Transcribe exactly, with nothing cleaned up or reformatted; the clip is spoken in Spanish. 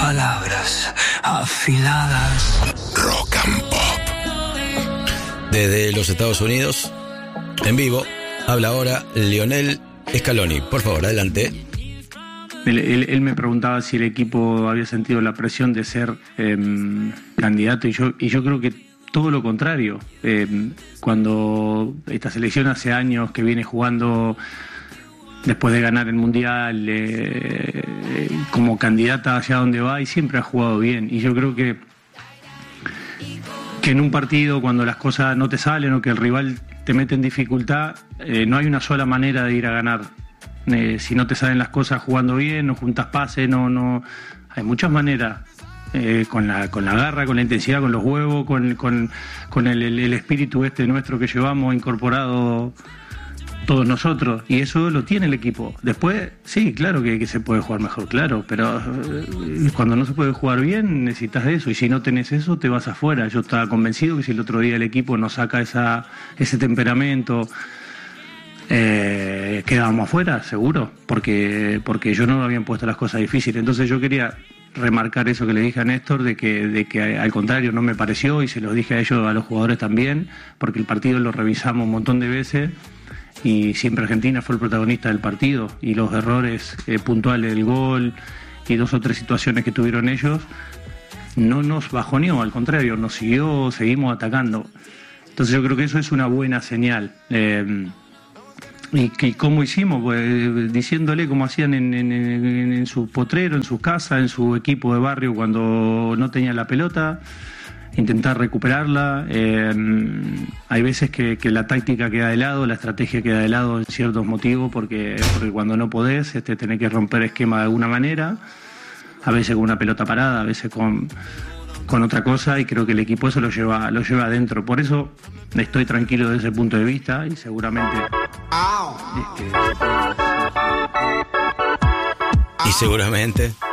palabras afiladas. Rock and Pop. Desde los Estados Unidos, en vivo, habla ahora Lionel Scaloni. Por favor, adelante. Él, él, él me preguntaba si el equipo había sentido la presión de ser eh, candidato y yo, y yo creo que todo lo contrario. Eh, cuando esta selección hace años que viene jugando después de ganar el Mundial eh, como candidata allá donde va y siempre ha jugado bien. Y yo creo que, que en un partido cuando las cosas no te salen o que el rival te mete en dificultad, eh, no hay una sola manera de ir a ganar. Eh, si no te salen las cosas jugando bien, no juntas pases, no, no, hay muchas maneras, eh, con la, con la garra, con la intensidad, con los huevos, con, con, con el, el, el espíritu este nuestro que llevamos incorporado todos nosotros, y eso lo tiene el equipo. Después, sí, claro que, que se puede jugar mejor, claro, pero eh, cuando no se puede jugar bien necesitas eso, y si no tenés eso te vas afuera. Yo estaba convencido que si el otro día el equipo no saca esa, ese temperamento, Eh, quedábamos afuera, seguro, porque porque yo no me habían puesto las cosas difíciles. Entonces yo quería remarcar eso que le dije a Néstor, de que, de que al contrario no me pareció, y se lo dije a ellos, a los jugadores también, porque el partido lo revisamos un montón de veces y siempre Argentina fue el protagonista del partido, y los errores eh, puntuales del gol y dos o tres situaciones que tuvieron ellos no nos bajoneó, al contrario, nos siguió, seguimos atacando. Entonces yo creo que eso es una buena señal. Eh, ¿Y, y cómo hicimos? Pues diciéndole como hacían en, en, en, en su potrero, en su casa, en su equipo de barrio cuando no tenía la pelota, intentar recuperarla. Eh, hay veces que, que la táctica queda de lado, la estrategia queda de lado en ciertos motivos, porque, porque cuando no podés este, tenés que romper esquema de alguna manera, a veces con una pelota parada, a veces con... con otra cosa, y creo que el equipo eso lo lleva lo lleva adentro. Por eso estoy tranquilo desde ese punto de vista, y seguramente este, y seguramente